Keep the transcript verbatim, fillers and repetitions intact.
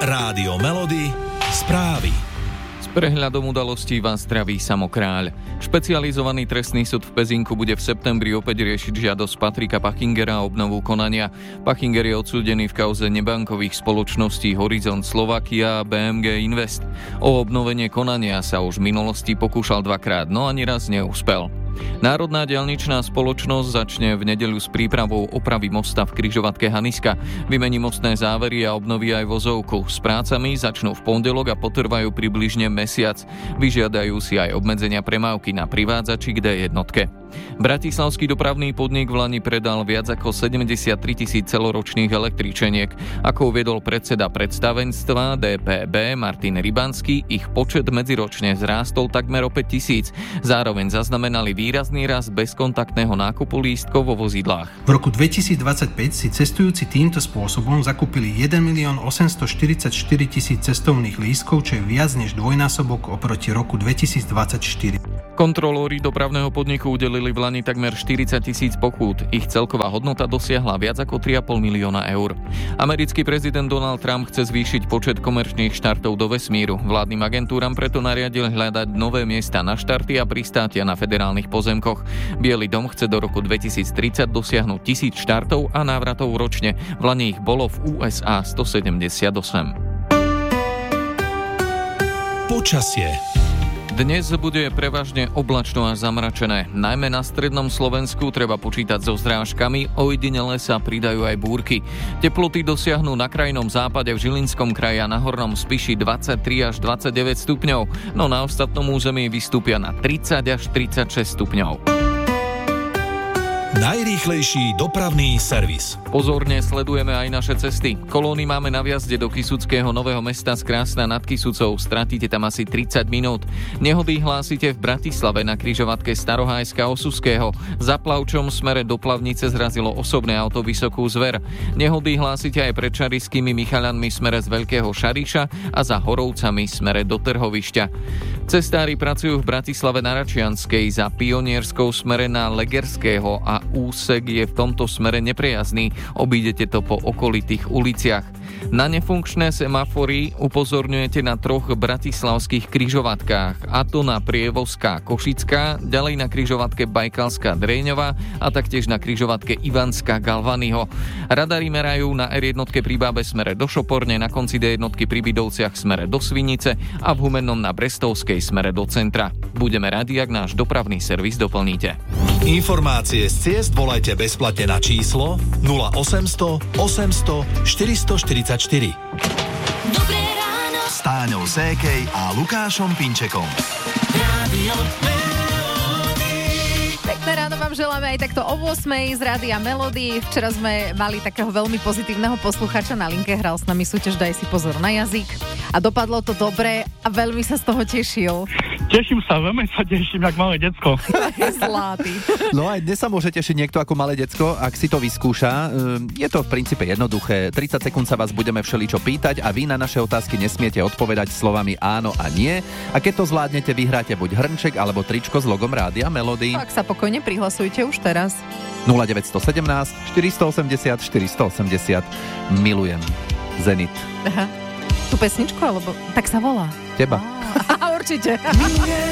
Rádio Melody, správy. S prehľadom udalostí vás zdraví Samo Kráľ. Špecializovaný trestný súd v Pezinku bude v septembri opäť riešiť žiadosť Patrika Pachingera o obnovu konania. Pachinger je odsúdený v kauze nebankových spoločností Horizont Slovakia a bé em gé Invest. O obnovenie konania sa už v minulosti pokúšal dvakrát, no ani raz neúspel. Národná diaľničná spoločnosť začne v nedeľu s prípravou opravy mosta v križovatke Haniska. Vymení mostné závery a obnoví aj vozovku. S prácami začnú v pondelok a potrvajú približne mesiac. Vyžiadajú si aj obmedzenia premávky na privádzači k dé jednotke. Bratislavský dopravný podnik v lani predal viac ako sedemdesiattri tisíc celoročných električeniek. Ako uviedol predseda predstavenstva dé pé bé Martin Rybanský, ich počet medziročne zrástol takmer o päť tisíc. Zároveň zaznamenali výrazný rast bezkontaktného nákupu lístkov vo vozidlách. V roku dvetisícdvadsaťpäť si cestujúci týmto spôsobom zakúpili jeden milión osemstoštyridsaťštyri tisíc cestovných lístkov, čo je viac než dvojnásobok oproti roku dvetisícdvadsaťštyri. Kontrolóri dopravného podniku udelili v lani takmer štyridsať tisíc pokút. Ich celková hodnota dosiahla viac ako tri a pol milióna eur. Americký prezident Donald Trump chce zvýšiť počet komerčných štartov do vesmíru. Vládnym agentúram preto nariadil hľadať nové miesta na štarty a pristátia na federálnych pozemkoch. Biely dom chce do roku dvetisíctridsať dosiahnuť tisíc štartov a návratov ročne. V lani ich bolo v ú es á stosedemdesiatosem. Počasie. Dnes bude prevažne oblačno a zamračené. Najmä na strednom Slovensku treba počítať so zrážkami, ojedinele sa pridajú aj búrky. Teploty dosiahnu na krajnom západe v Žilinskom kraji a na hornom Spiši dvadsaťtri až dvadsaťdeväť stupňov, no na ostatnom území vystúpia na tridsať až tridsaťšesť stupňov. Najrýchlejší dopravný servis. Pozorne sledujeme aj naše cesty. Kolóny máme na vjazde do Kysuckého Nového Mesta z Krásna nad Kysucou. Stratíte tam asi tridsať minút. Nehody hlásite v Bratislave na križovatke Starohájska Osuského. Za Plavčom smere do Plavnice zrazilo osobné auto Vysokú Zver. Nehody hlásite aj pred Šarišskými Michaľanmi smere z Veľkého Šariša a za Horovcami smere do Trhovišťa. Cestári pracujú v Bratislave na Račianskej, za Pionierskou smere na Legerského a úsek je v tomto smere neprejazný. Obídete to po okolitých uliciach. Na nefunkčné semafory upozorňujete na troch bratislavských križovatkách, a to na Prievozská Košická, ďalej na križovatke Bajkalská Drieňová a taktiež na križovatke Ivanská Galvanyho. Radary merajú na er jedna pri Bábe smere do Šoporne, na konci dé jedna pri Bidovciach smere do Svinice a v Humennom na Brestovskej smere do centra. Budeme radi, ak náš dopravný servis doplníte. Informácie z ciest volajte bezplatne na číslo nula osemsto osemsto štyristoštyridsaťštyri. Dobré ráno S Táňou Sékej a Lukášom Pinčekom. Rádio Pekné ráno vám želáme aj takto o ôsmej z Rádia Melody. Včera sme mali takého veľmi pozitívneho posluchača na linke, hral s nami súťaž Daj si pozor na jazyk a dopadlo to dobre a veľmi sa z toho tešil. Teším sa, veľmi sa teším, jak malé decko. Zlatý. No aj dnes sa môže tešiť niekto ako malé decko, ak si to vyskúša. Je to v princípe jednoduché. tridsať sekúnd sa vás budeme všeličo pýtať a vy na naše otázky nesmiete odpovedať slovami áno a nie. A keď to zvládnete, vyhráte buď hrnček alebo tričko s logom Rádia Melody. Tak sa pokojne prihlasujte už teraz. nula deväť sedem sedem, štyri osem osem, štyri osem osem. Milujem Zenit. Aha. Tú pesničku, alebo tak sa volá? Teba. Á, určite.